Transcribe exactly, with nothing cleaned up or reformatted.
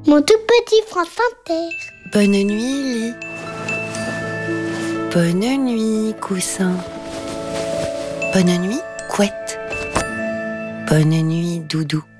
Mon tout petit France Inter. Bonne nuit, lit. Bonne nuit, coussin. Bonne nuit, couette. Bonne nuit, doudou.